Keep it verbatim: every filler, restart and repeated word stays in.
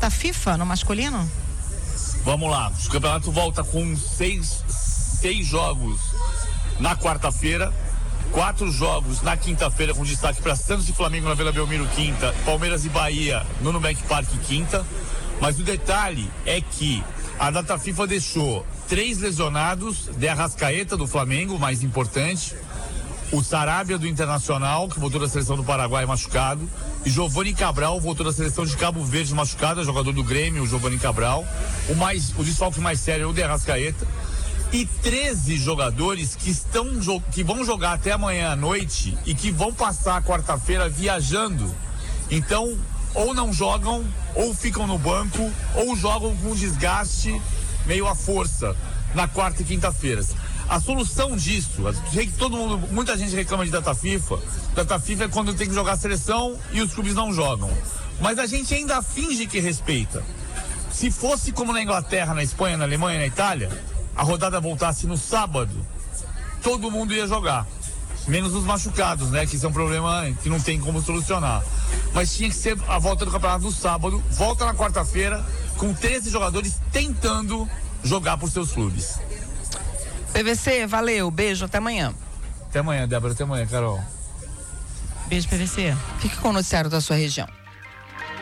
data FIFA no masculino? Vamos lá, o campeonato volta com seis, seis jogos na quarta-feira, quatro jogos na quinta-feira, com destaque para Santos e Flamengo na Vila Belmiro quinta, Palmeiras e Bahia no Nubank Park quinta. Mas o detalhe é que a data FIFA deixou três lesionados: de Arrascaeta do Flamengo, mais importante, o Sarabia do Internacional, que voltou da seleção do Paraguai machucado, e Giovani Cabral voltou da seleção de Cabo Verde machucado, jogador do Grêmio, o Giovani Cabral. O, mais, o desfalque mais sério é o de Arrascaeta. E treze jogadores que, estão, que vão jogar até amanhã à noite e que vão passar a quarta-feira viajando. Então, ou não jogam, ou ficam no banco, ou jogam com desgaste meio à força na quarta e quinta-feiras. A solução disso, sei que todo mundo, muita gente reclama de data FIFA. Data FIFA é quando tem que jogar a seleção e os clubes não jogam. Mas a gente ainda finge que respeita. Se fosse como na Inglaterra, na Espanha, na Alemanha, na Itália, a rodada voltasse no sábado, todo mundo ia jogar. Menos os machucados, né? Que isso é um problema que não tem como solucionar. Mas tinha que ser a volta do campeonato no sábado, volta na quarta-feira, com treze jogadores tentando jogar por seus clubes. P V C, valeu, beijo, até amanhã. Até amanhã, Débora, até amanhã, Carol. Beijo, P V C. Fique com o noticiário da sua região.